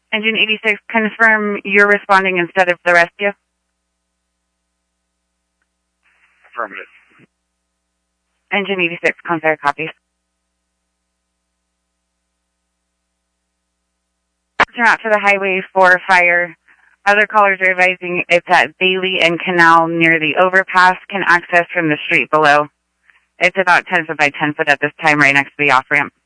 Engine 86, confirm you're responding instead of the rescue. Affirmative. Engine 86, Concierge copies. Turn out to the highway for fire. Other callers are advising it's at Bailey and Canal near the overpass, can access from the street below. It's about 10 foot by 10 foot at this time right next to the off-ramp.